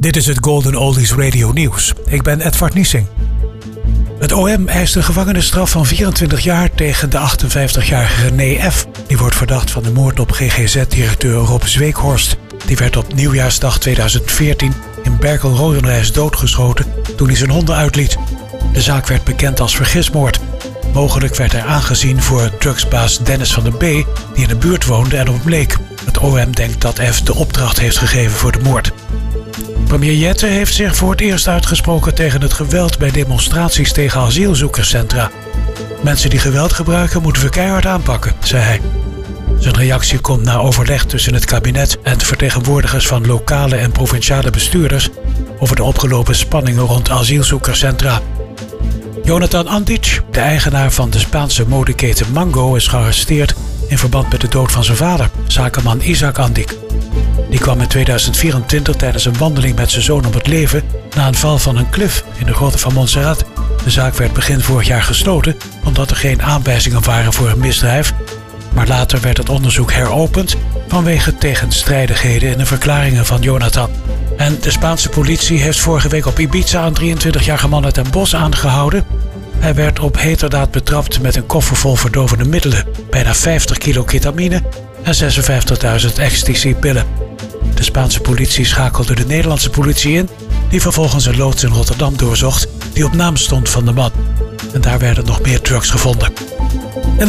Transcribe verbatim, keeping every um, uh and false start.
Dit is het Golden Oldies Radio Nieuws. Ik ben Edward Niesing. Het O M eist een gevangenisstraf van vierentwintig jaar tegen de achtenvijftigjarige René F. Die wordt verdacht van de moord op G G Z-directeur Rob Zweekhorst. Die werd op nieuwjaarsdag tweeduizend veertien in Berkel-Rodenrijs doodgeschoten toen hij zijn honden uitliet. De zaak werd bekend als vergismoord. Mogelijk werd hij aangezien voor drugsbaas Dennis van der B, die in de buurt woonde en op hem leek. Het O M denkt dat F de opdracht heeft gegeven voor de moord. Premier Jette heeft zich voor het eerst uitgesproken tegen het geweld bij demonstraties tegen asielzoekerscentra. Mensen die geweld gebruiken moeten we keihard aanpakken, zei hij. Zijn reactie komt na overleg tussen het kabinet en de vertegenwoordigers van lokale en provinciale bestuurders over de opgelopen spanningen rond asielzoekerscentra. Jonathan Andic, de eigenaar van de Spaanse modeketen Mango, is gearresteerd in verband met de dood van zijn vader, zakenman Isaac Andic. Die kwam in tweeduizend vierentwintig tijdens een wandeling met zijn zoon om het leven na een val van een klif in de grotten van Montserrat. De zaak werd begin vorig jaar gesloten omdat er geen aanwijzingen waren voor een misdrijf. Maar later werd het onderzoek heropend vanwege tegenstrijdigheden in de verklaringen van Jonathan. En de Spaanse politie heeft vorige week op Ibiza een drieëntwintigjarige man uit Den Bosch aangehouden. Hij werd op heterdaad betrapt met een koffer vol verdovende middelen, bijna vijftig kilo ketamine en zesenvijftigduizend ecstasy-pillen. De Spaanse politie schakelde de Nederlandse politie in, die vervolgens een loods in Rotterdam doorzocht die op naam stond van de man. En daar werden nog meer drugs gevonden.